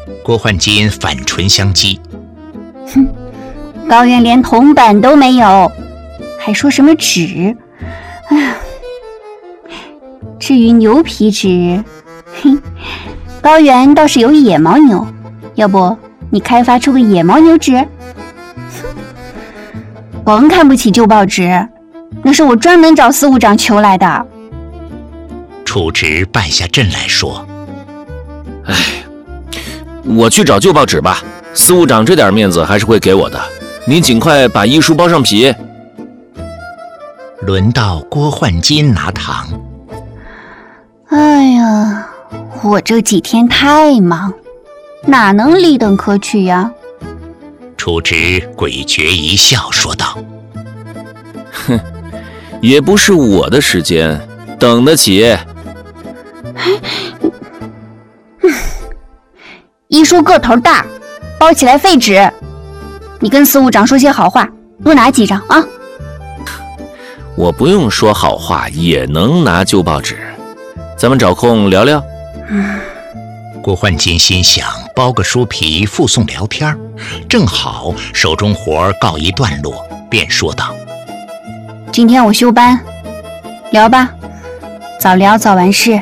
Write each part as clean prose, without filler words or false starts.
郭焕金反唇相讥： 哼，高原连铜板都没有，还说什么纸？哎呀，至于牛皮纸，嘿，高原倒是有野牦牛，要不你开发出个野牦牛纸？甭看不起旧报纸，那是我专门找司务长求来的。 楚直败下阵来说： 哎，我去找旧报纸吧，司务长这点面子还是会给我的，你尽快把医书包上皮。 轮到郭焕金拿糖。 哎呀，我这几天太忙，哪能立等可取呀？ 楚直诡谲一笑说道： 哼，也不是我的时间，等得起。 医书个头大，包起来废纸，你跟司务长说些好话，多拿几张啊。 我不用说好话也能拿旧报纸，咱们找空聊聊。 郭焕金心想，包个书皮附送聊天，正好手中活告一段落，便说道： 今天我休班，聊吧，早聊早完事。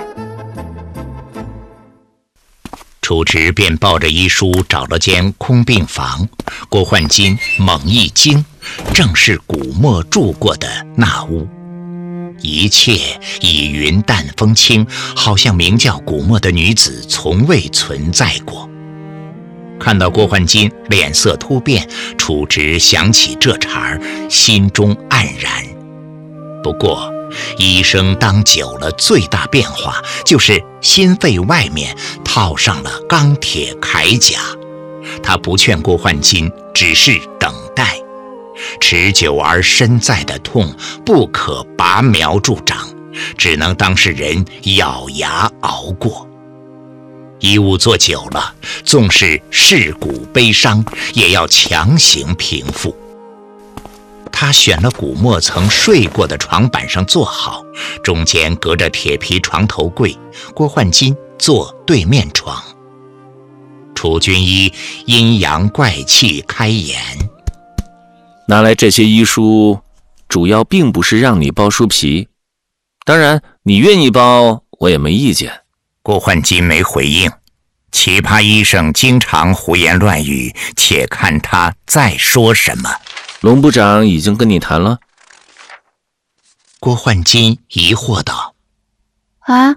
楚直便抱着医书找了间空病房，郭焕金猛一惊，正是古墨住过的那屋。一切已云淡风轻，好像名叫古墨的女子从未存在过。看到郭焕金脸色突变，楚直想起这茬，心中黯然。不过医生当久了，最大变化就是心肺外面套上了钢铁铠甲。他不劝郭焕金，只是等待。持久而深在的痛不可拔苗助长，只能当事人咬牙熬过。医务做久了，纵是蚀骨悲伤，也要强行平复。他选了古墨曾睡过的床板上坐好，中间隔着铁皮床头柜，郭焕金坐对面床。楚军医阴阳怪气开言： 拿来这些医书，主要并不是让你包书皮，当然你愿意包，我也没意见。 郭焕金没回应。奇葩医生经常胡言乱语，且看他再说什么。 龙部长已经跟你谈了？ 郭焕金疑惑道： 啊，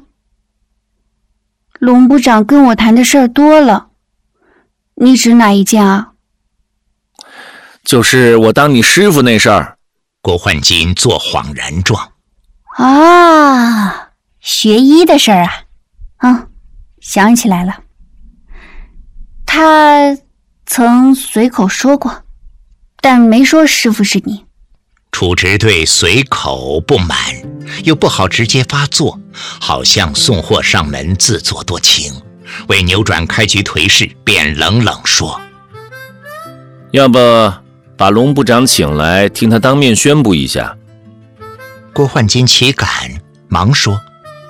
龙部长跟我谈的事儿多了，你指哪一件啊？ 就是我当你师傅那事儿。 郭焕金做恍然状。 啊，学医的事儿啊，想起来了，他曾随口说过，但没说师傅是你。 楚直对随口不满，又不好直接发作，好像送货上门自作多情。为扭转开局颓势，便冷冷说： 要不把龙部长请来，听他当面宣布一下。 郭焕金岂敢，忙说：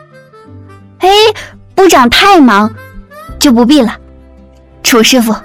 部长太忙，就不必了。楚师傅，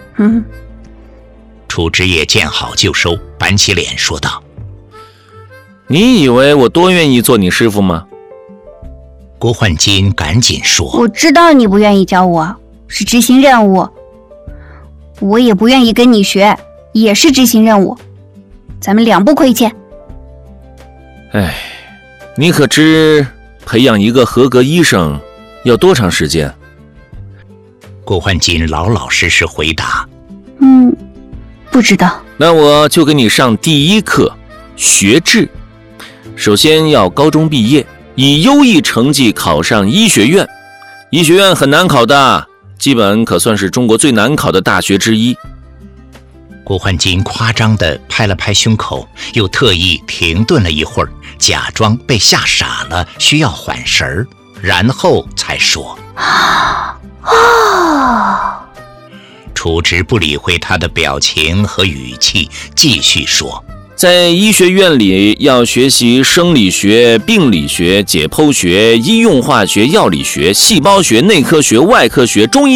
楚直也见好就收，板起脸说道： 你以为我多愿意做你师傅吗？ 郭焕金赶紧说： 我知道你不愿意教我，是执行任务，我也不愿意跟你学，也是执行任务，咱们两不亏欠。 哎，你可知培养一个合格医生要多长时间？ 郭焕金老老实实回答： 不知道。 那我就给你上第一课，学制。首先要高中毕业，以优异成绩考上医学院。医学院很难考的，基本可算是中国最难考的大学之一。 郭焕金夸张地拍了拍胸口，又特意停顿了一会儿，假装被吓傻了，需要缓神儿，然后才说：楚直不理会他的表情和语气，继续说： 在医学院里要学习生理学、病理学、解剖学、医用化学、药理学、细胞学、内科学、外科学、中医